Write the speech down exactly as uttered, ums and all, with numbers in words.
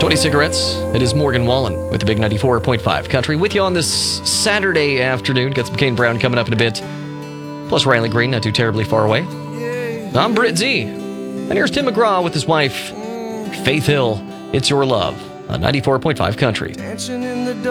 twenty cigarettes. It is Morgan Wallen with the Big ninety-four point five Country with you on this Saturday afternoon. Got some Kane Brown coming up in a bit. Plus Riley Green, not too terribly far away. I'm Britt Z. And here's Tim McGraw with his wife, Faith Hill. It's Your Love on ninety-four point five Country.